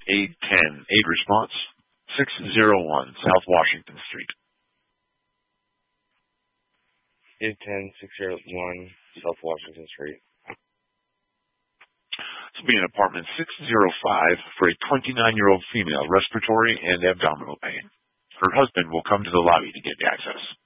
810. Aid response, 601 South Washington Street. 810-601 South Washington Street. This will be in apartment 605 for a 29-year-old female, respiratory and abdominal pain. Her husband will come to the lobby to get access.